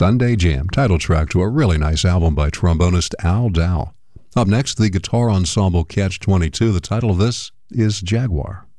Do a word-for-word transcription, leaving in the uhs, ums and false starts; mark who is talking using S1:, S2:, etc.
S1: Sunday Jam, title track to a really nice album by trombonist Al Dow. Up next, the guitar ensemble Catch twenty-two. The title of this is Jaguar.